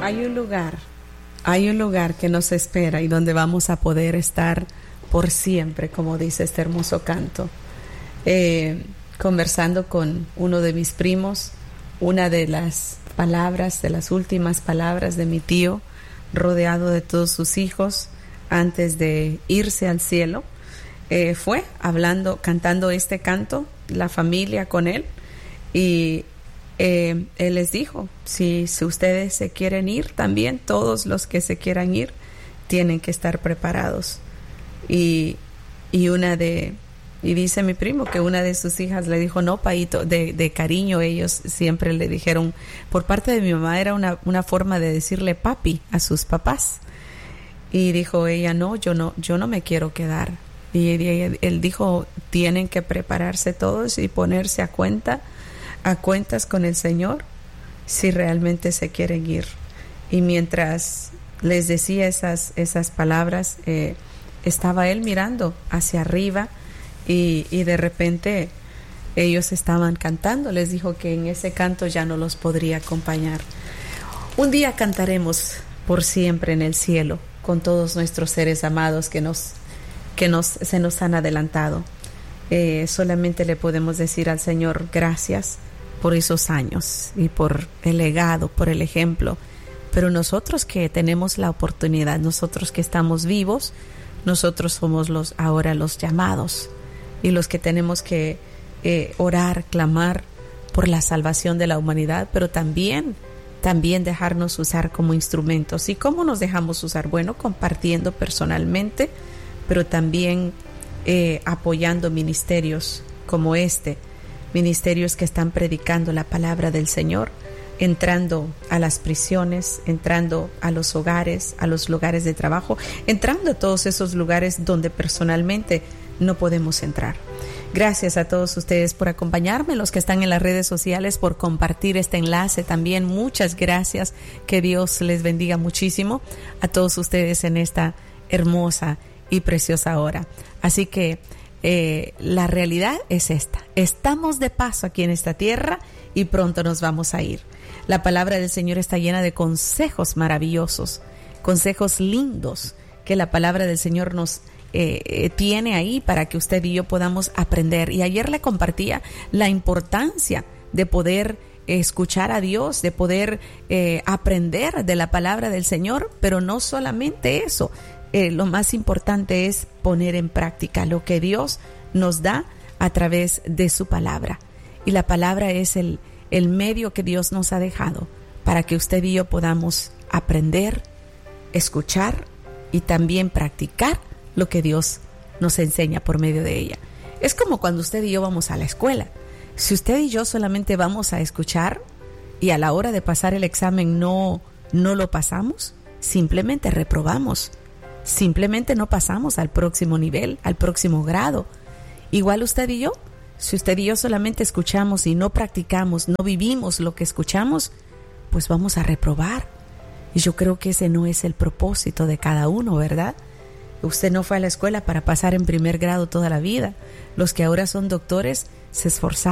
Hay un lugar que nos espera y donde vamos a poder estar por siempre, como dice este hermoso canto. Conversando con uno de mis primos, una de las últimas palabras de mi tío, rodeado de todos sus hijos, antes de irse al cielo, fue cantando este canto, la familia con él, y él les dijo, si ustedes se quieren ir también, todos los que se quieran ir, tienen que estar preparados. Y dice mi primo que una de sus hijas le dijo, no, paito, de cariño ellos siempre le dijeron, por parte de mi mamá era una forma de decirle papi a sus papás. Y dijo ella, no, yo no me quiero quedar. Y él dijo, tienen que prepararse todos y ponerse a cuentas con el Señor si realmente se quieren ir. Y mientras les decía esas palabras, estaba él mirando hacia arriba y de repente ellos estaban cantando. Les dijo que en ese canto ya no los podría acompañar. Un día cantaremos por siempre en el cielo con todos nuestros seres amados que se nos han adelantado. Solamente le podemos decir al Señor gracias por esos años y por el legado, por el ejemplo. Pero nosotros que tenemos la oportunidad, nosotros que estamos vivos, nosotros somos ahora los llamados y los que tenemos que orar, clamar por la salvación de la humanidad, pero también dejarnos usar como instrumentos. ¿Y cómo nos dejamos usar? Bueno, compartiendo personalmente, pero también apoyando ministerios como ministerios que están predicando la palabra del Señor, entrando a las prisiones, entrando a los hogares, a los lugares de trabajo, entrando a todos esos lugares donde personalmente no podemos entrar. Gracias a todos ustedes por acompañarme, los que están en las redes sociales, por compartir este enlace también. Muchas gracias, que Dios les bendiga muchísimo a todos ustedes en esta hermosa y preciosa hora. Así que la realidad es esta: estamos de paso aquí en esta tierra y pronto nos vamos a ir. La palabra del Señor está llena de consejos maravillosos, consejos lindos que la palabra del Señor nos tiene ahí para que usted y yo podamos aprender. Y ayer le compartía la importancia de poder escuchar a Dios, de poder aprender de la palabra del Señor, pero no solamente eso. Lo más importante es poner en práctica lo que Dios nos da a través de su palabra. Y la palabra es el medio que Dios nos ha dejado para que usted y yo podamos aprender, escuchar y también practicar lo que Dios nos enseña por medio de ella. Es como cuando usted y yo vamos a la escuela. Si usted y yo solamente vamos a escuchar y a la hora de pasar el examen no lo pasamos, simplemente reprobamos. Simplemente no pasamos al próximo nivel, al próximo grado. Igual usted y yo, si usted y yo solamente escuchamos y no practicamos, no vivimos lo que escuchamos, pues vamos a reprobar. Y yo creo que ese no es el propósito de cada uno, ¿verdad? Usted no fue a la escuela para pasar en primer grado toda la vida. Los que ahora son doctores se esforzaron